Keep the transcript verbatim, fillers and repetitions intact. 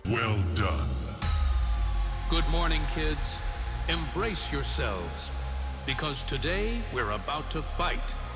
Well done. Good morning, kids. Embrace yourselves, because today we're about to fight.